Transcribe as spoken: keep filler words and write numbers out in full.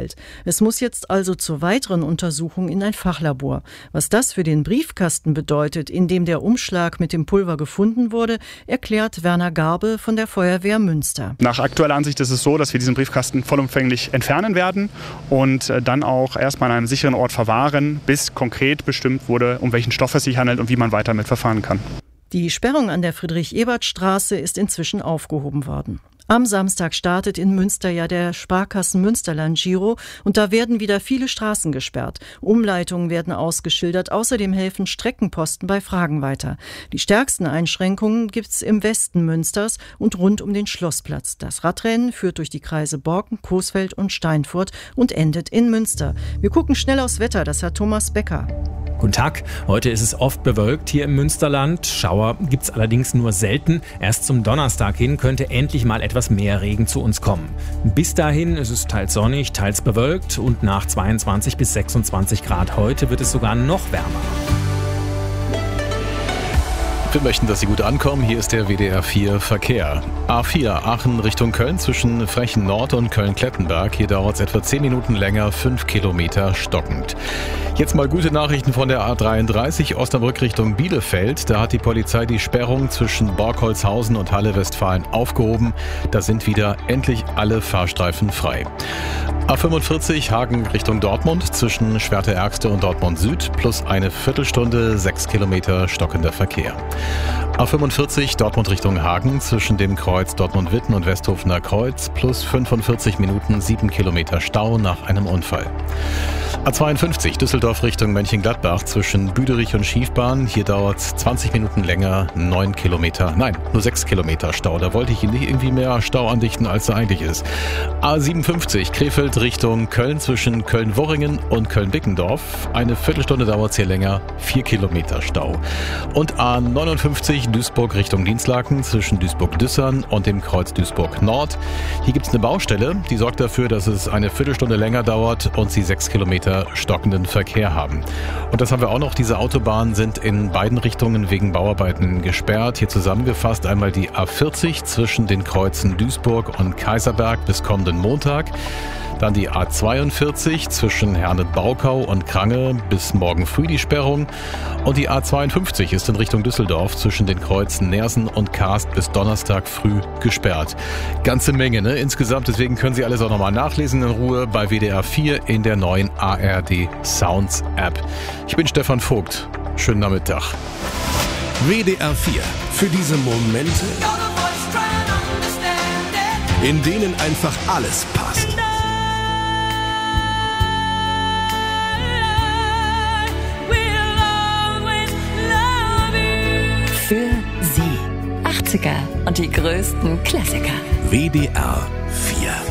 Coesfeld. Es muss jetzt also zur weiteren Untersuchung in ein Fachlabor. Was das für den Briefkasten bedeutet, in dem der Umschlag mit dem Pulver gefunden wurde, erklärt Werner Garbe von der Feuerwehr Münster. Nach aktueller Ansicht ist es so, dass wir diesen Briefkasten vollumfänglich entfernen werden und dann auch erstmal an einem sicheren Ort verwahren, bis konkret bestimmt wurde, um welchen Stoff es sich handelt und wie man weiter damit verfahren kann. Die Sperrung an der Friedrich-Ebert-Straße ist inzwischen aufgehoben worden. Am Samstag startet in Münster ja der Sparkassen-Münsterland-Giro und da werden wieder viele Straßen gesperrt. Umleitungen werden ausgeschildert, außerdem helfen Streckenposten bei Fragen weiter. Die stärksten Einschränkungen gibt's im Westen Münsters und rund um den Schlossplatz. Das Radrennen führt durch die Kreise Borken, Coesfeld und Steinfurt und endet in Münster. Wir gucken schnell aufs Wetter, das hat Thomas Becker. Guten Tag, heute ist es oft bewölkt hier im Münsterland. Schauer gibt's allerdings nur selten. Erst zum Donnerstag hin könnte endlich mal etwas mehr Regen zu uns kommen. Bis dahin ist es teils sonnig, teils bewölkt und nach zweiundzwanzig bis sechsundzwanzig Grad heute wird es sogar noch wärmer. Wir möchten, dass Sie gut ankommen. Hier ist der W D R vier Verkehr. A vier Aachen Richtung Köln zwischen Frechen Nord und Köln-Klettenberg. Hier dauert es etwa zehn Minuten länger, fünf Kilometer stockend. Jetzt mal gute Nachrichten von der A dreiunddreißig Osnabrück Richtung Bielefeld. Da hat die Polizei die Sperrung zwischen Borkholzhausen und Halle-Westfalen aufgehoben. Da sind wieder endlich alle Fahrstreifen frei. A fünfundvierzig Hagen Richtung Dortmund zwischen Schwerte-Ärgste und Dortmund Süd plus eine Viertelstunde, sechs Kilometer stockender Verkehr. A fünfundvierzig Dortmund Richtung Hagen zwischen dem Kreuz Dortmund-Witten und Westhofener Kreuz plus fünfundvierzig Minuten, sieben Kilometer Stau nach einem Unfall. A zweiundfünfzig Düsseldorf Richtung Mönchengladbach zwischen Büderich und Schiefbahn. Hier dauert es zwanzig Minuten länger, neun Kilometer, nein, nur sechs Kilometer Stau. Da wollte ich Ihnen nicht irgendwie mehr Stau andichten, als er eigentlich ist. A siebenundfünfzig Krefeld Richtung Köln zwischen Köln-Worringen und Köln-Bickendorf. Eine Viertelstunde dauert es hier länger, vier Kilometer Stau. Und A neunundfünfzig Duisburg Richtung Dienstlaken zwischen Duisburg-Düssern und dem Kreuz Duisburg Nord. Hier gibt es eine Baustelle, die sorgt dafür, dass es eine Viertelstunde länger dauert und Sie sechs Kilometer stockenden Verkehr haben. Und das haben wir auch noch. Diese Autobahnen sind in beiden Richtungen wegen Bauarbeiten gesperrt. Hier zusammengefasst einmal die A vierzig zwischen den Kreuzen Duisburg und Kaiserberg bis kommenden Montag. Dann die A zweiundvierzig zwischen Herne-Baukau und Krange bis morgen früh die Sperrung. Und die A zweiundfünfzig ist in Richtung Düsseldorf zwischen den Kreuzen Nersen und Karst bis Donnerstag früh gesperrt. Ganze Menge, ne? Insgesamt. Deswegen können Sie alles auch nochmal nachlesen in Ruhe bei W D R vier in der neuen A R D Sounds App. Ich bin Stefan Vogt. Schönen Nachmittag. W D R vier. Für diese Momente, in denen einfach alles passt. Für Sie. achtziger und die größten Klassiker. W D R vier.